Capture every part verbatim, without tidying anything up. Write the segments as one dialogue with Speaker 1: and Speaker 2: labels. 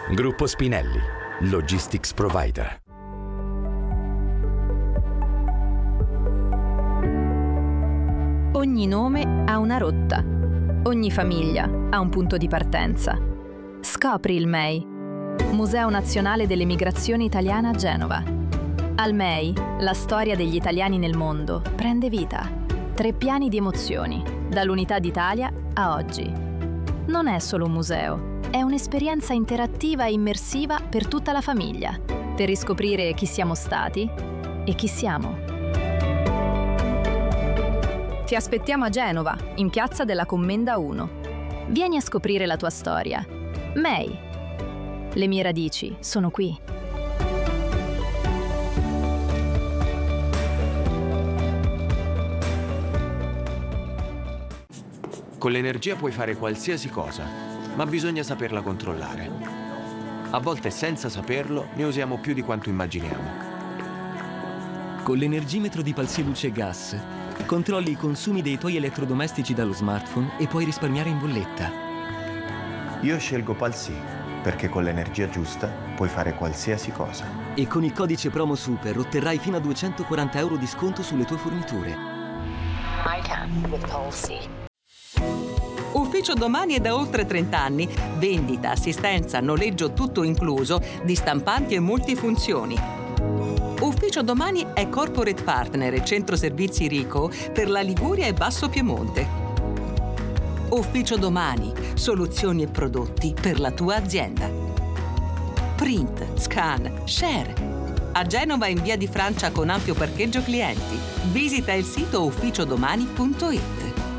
Speaker 1: Gruppo Spinelli, Logistics Provider.
Speaker 2: Ogni nome ha una rotta. Ogni famiglia ha un punto di partenza. Scopri il M E I, Museo Nazionale delle Migrazioni Italiane a Genova. Al M E I, la storia degli italiani nel mondo prende vita. Tre piani di emozioni, dall'Unità d'Italia a oggi. Non è solo un museo, è un'esperienza interattiva e immersiva per tutta la famiglia, per riscoprire chi siamo stati e chi siamo. Ti aspettiamo a Genova, in Piazza della Commenda uno. Vieni a scoprire la tua storia. M E I. Le mie radici sono qui.
Speaker 3: Con l'energia puoi fare qualsiasi cosa, ma bisogna saperla controllare. A volte senza saperlo ne usiamo più di quanto immaginiamo.
Speaker 4: Con l'energimetro di Palsy Luce e Gas controlli i consumi dei tuoi elettrodomestici dallo smartphone e puoi risparmiare in bolletta.
Speaker 5: Io scelgo Palsy perché con l'energia giusta puoi fare qualsiasi cosa.
Speaker 4: E con il codice promo Super otterrai fino a duecentoquaranta euro di sconto sulle tue forniture.
Speaker 6: I can with Palsy.
Speaker 7: Ufficio Domani è da oltre trenta anni. Vendita, assistenza, noleggio tutto incluso di stampanti e multifunzioni. Ufficio Domani è corporate partner e centro servizi Rico per la Liguria e Basso Piemonte. Ufficio Domani, soluzioni e prodotti per la tua azienda. Print, scan, share. A Genova in via di Francia con ampio parcheggio clienti. Visita il sito ufficiodomani punto it.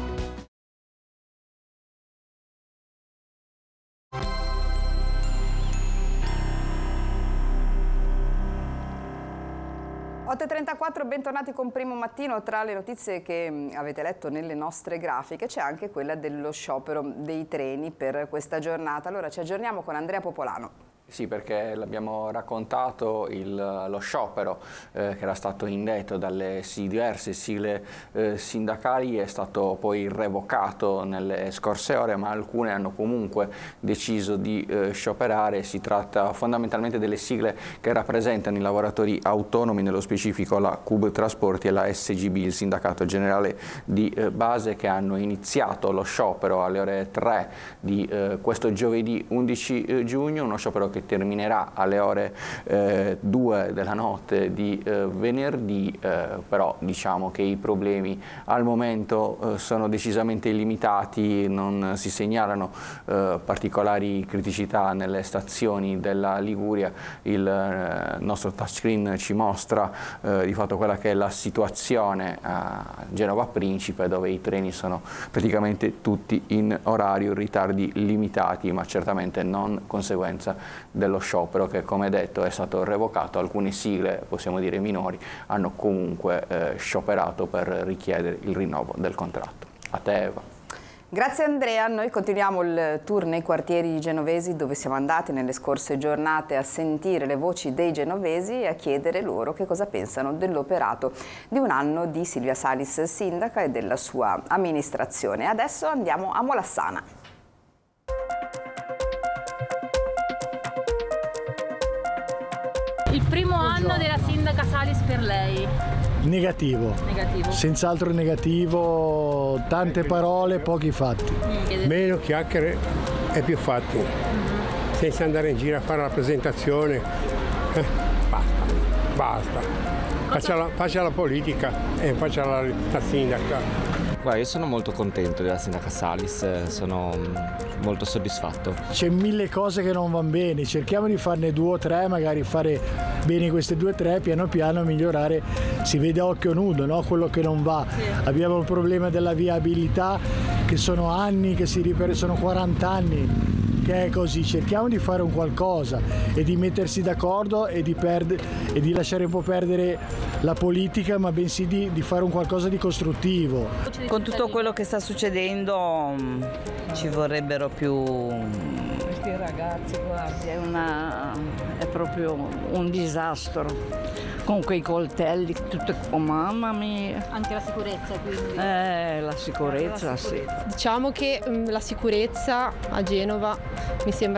Speaker 8: otto e trentaquattro, bentornati con Primo Mattino. Tra le notizie che avete letto nelle nostre grafiche c'è anche quella dello sciopero dei treni per questa giornata. Allora ci aggiorniamo con Andrea Popolano.
Speaker 9: Sì, perché l'abbiamo raccontato, il, lo sciopero eh, che era stato indetto dalle diverse sigle eh, sindacali è stato poi revocato nelle scorse ore, ma alcune hanno comunque deciso di eh, scioperare. Si tratta fondamentalmente delle sigle che rappresentano i lavoratori autonomi, nello specifico la C U B Trasporti e la S G B, il sindacato generale di eh, base, che hanno iniziato lo sciopero alle ore tre di eh, questo giovedì undici giugno, uno sciopero che terminerà alle ore eh, due della notte di eh, venerdì, eh, però diciamo che i problemi al momento eh, sono decisamente limitati, non si segnalano eh, particolari criticità nelle stazioni della Liguria. Il eh, nostro touchscreen ci mostra eh, di fatto quella che è la situazione a Genova Principe, dove i treni sono praticamente tutti in orario, ritardi limitati, ma certamente non conseguenza dello sciopero che, come detto, è stato revocato. Alcune sigle, possiamo dire minori, hanno comunque eh, scioperato per richiedere il rinnovo del contratto. A te, Eva.
Speaker 8: Grazie Andrea, noi continuiamo il tour nei quartieri genovesi, dove siamo andati nelle scorse giornate a sentire le voci dei genovesi e a chiedere loro che cosa pensano dell'operato di un anno di Silvia Salis sindaca e della sua amministrazione. Adesso andiamo a Molassana.
Speaker 10: Il primo anno della sindaca Salis per lei?
Speaker 11: Negativo.
Speaker 10: Negativo.
Speaker 11: Senz'altro negativo, tante parole, pochi fatti.
Speaker 12: Meno chiacchiere e più fatti. Mm-hmm. Senza andare in giro a fare la presentazione. Eh, basta, basta. Faccia la, faccia la politica e faccia la, la sindaca.
Speaker 13: Guarda, io sono molto contento della sindaca Salis, sono molto soddisfatto.
Speaker 11: C'è mille cose che non vanno bene, cerchiamo di farne due o tre, magari fare bene queste due o tre, piano piano migliorare, si vede a occhio nudo, no? Quello che non va. Sì. Abbiamo il problema della viabilità, che sono anni, che si ripete, sono quaranta anni che è così. Cerchiamo di fare un qualcosa e di mettersi d'accordo e di, perde- e di lasciare un po' perdere la politica, ma bensì di, di fare un qualcosa di costruttivo.
Speaker 14: Con tutto quello che sta succedendo ci vorrebbero più...
Speaker 15: Questi ragazzi, guardi, è, una, è proprio un disastro. Con quei coltelli, tutto, oh mamma mia.
Speaker 10: Anche la sicurezza, quindi.
Speaker 15: Eh, la sicurezza, la sicurezza.
Speaker 10: sì.
Speaker 16: Diciamo che mh, la sicurezza a Genova mi sembra